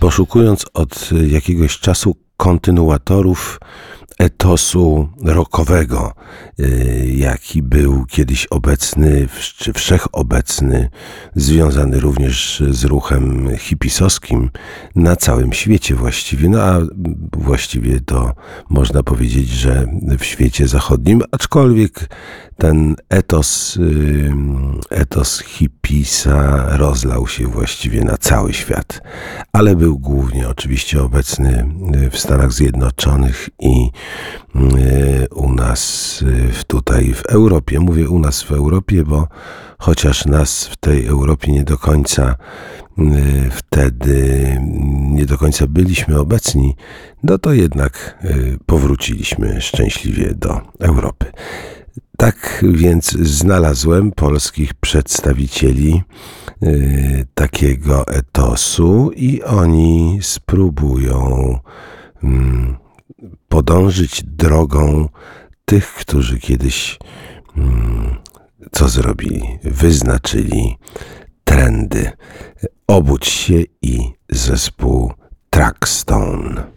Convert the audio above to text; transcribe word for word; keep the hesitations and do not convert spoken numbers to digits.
Poszukując od jakiegoś czasu kontynuatorów etosu rockowego, jaki był kiedyś obecny, czy wszechobecny, związany również z ruchem hipisowskim na całym świecie właściwie, no a właściwie to można powiedzieć, że w świecie zachodnim, aczkolwiek ten etos, etos hipisa rozlał się właściwie na cały świat, ale był głównie oczywiście obecny w Stanach Zjednoczonych i u nas tutaj w Europie. Mówię u nas w Europie, bo chociaż nas w tej Europie nie do końca wtedy nie do końca byliśmy obecni, no to jednak powróciliśmy szczęśliwie do Europy. Tak więc znalazłem polskich przedstawicieli y, takiego etosu i oni spróbują y, podążyć drogą tych, którzy kiedyś y, co zrobili? Wyznaczyli trendy. Obudź się i zespół Trackstone.